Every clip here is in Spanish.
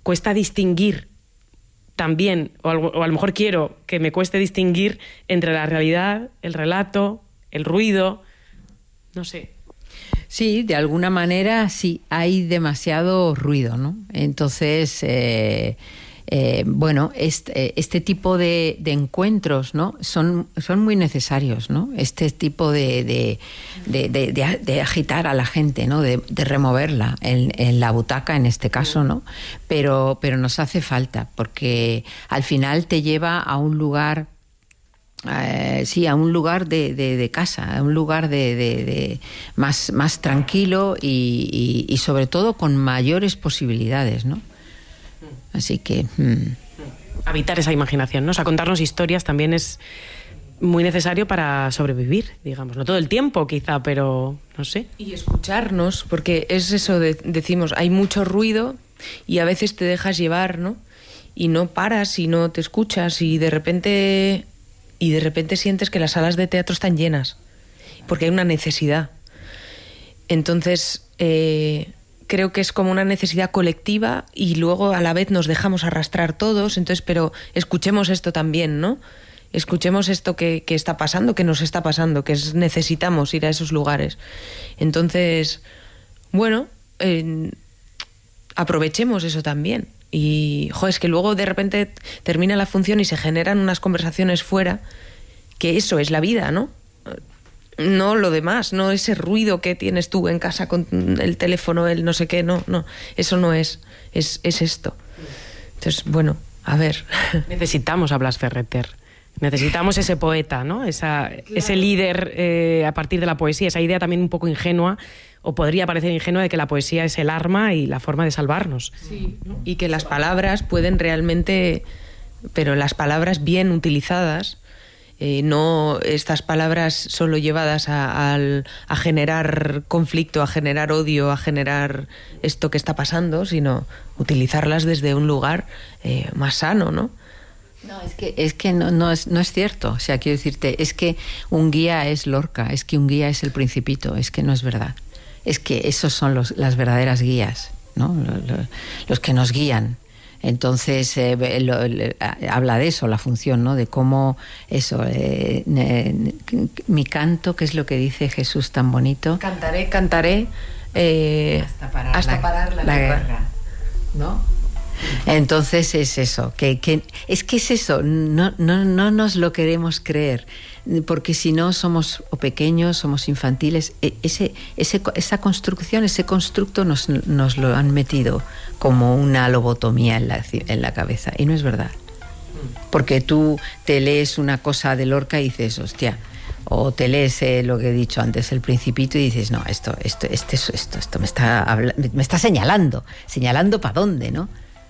cuesta distinguir también, o a lo mejor quiero que me cueste distinguir entre la realidad, el relato, el ruido, no sé. Sí, de alguna manera sí, hay demasiado ruido, ¿no? Entonces, bueno, este tipo de encuentros, ¿no? son muy necesarios, ¿no? Este tipo de agitar a la gente, ¿no? De removerla en la butaca, en este caso, ¿no? Pero nos hace falta, porque al final te lleva a un lugar... a un lugar de casa, a un lugar de más tranquilo y sobre todo con mayores posibilidades, ¿no? Así que... Habitar esa imaginación, ¿no? O sea, contarnos historias también es muy necesario para sobrevivir, digamos. No todo el tiempo, quizá, pero no sé. Y escucharnos, porque es eso, decimos, hay mucho ruido y a veces te dejas llevar, ¿no? Y no paras y no te escuchas y de repente sientes que las salas de teatro están llenas, porque hay una necesidad. Entonces, creo que es como una necesidad colectiva y luego a la vez nos dejamos arrastrar todos, entonces, pero escuchemos esto también, ¿no? Escuchemos esto que está pasando, que nos está pasando, que necesitamos ir a esos lugares. Entonces, bueno, aprovechemos eso también. Y, es que luego de repente termina la función y se generan unas conversaciones fuera, que eso es la vida, ¿no? No lo demás, no ese ruido que tienes tú en casa con el teléfono, el no sé qué, no, eso no es esto. Entonces, bueno, a ver. Necesitamos a Blas Ferreter. Necesitamos ese poeta, ¿no? Ese líder a partir de la poesía, esa idea también un poco ingenua, o podría parecer ingenua, de que la poesía es el arma y la forma de salvarnos. Sí, ¿no? Y que las palabras pueden realmente, pero las palabras bien utilizadas, no estas palabras solo llevadas a generar conflicto, a generar odio, a generar esto que está pasando, sino utilizarlas desde un lugar más sano, ¿no? No, es que no es cierto. O sea, quiero decirte, es que un guía es Lorca, es que un guía es el Principito, es que no es verdad. Es que esos son las verdaderas guías, ¿no? Los que nos guían. Entonces, habla de eso, la función, ¿no? De cómo eso, mi canto, ¿qué es lo que dice Jesús tan bonito? Cantaré, hasta parar la guerra, ¿no? Entonces es eso, que es eso, no nos lo queremos creer, porque si no somos o pequeños, somos infantiles. Esa construcción, ese constructo nos lo han metido como una lobotomía en la cabeza, y no es verdad. Porque tú te lees una cosa de Lorca y dices, hostia, o te lees lo que he dicho antes, El Principito, y dices, no, esto me está señalando para dónde, ¿no?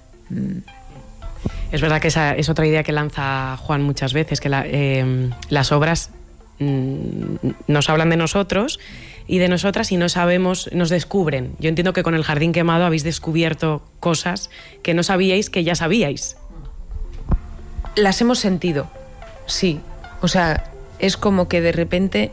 Es verdad que esa es otra idea que lanza Juan muchas veces, que las obras nos hablan de nosotros y de nosotras y no sabemos, nos descubren. Yo entiendo que con El Jardín Quemado habéis descubierto cosas que no sabíais que ya sabíais. Las hemos sentido, sí. O sea, es como que de repente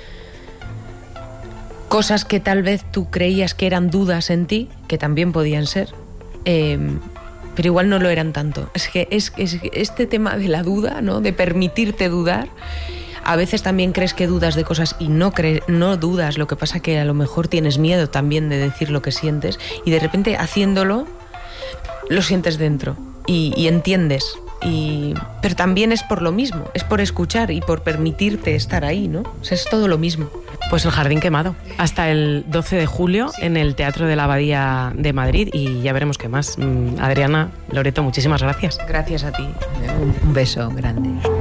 cosas que tal vez tú creías que eran dudas en ti, que también podían ser, pero igual no lo eran tanto. Es que este tema de la duda, ¿no? De permitirte dudar. A veces también crees que dudas de cosas y no dudas. Lo que pasa que a lo mejor tienes miedo también de decir lo que sientes y de repente haciéndolo lo sientes dentro y entiendes. Pero también es por lo mismo, es por escuchar y por permitirte estar ahí, ¿no? O sea, es todo lo mismo. Pues El Jardín Quemado, hasta el 12 de julio en el Teatro de la Abadía de Madrid, y ya veremos qué más. Adriana, Loreto, muchísimas gracias. Gracias a ti. Un beso grande.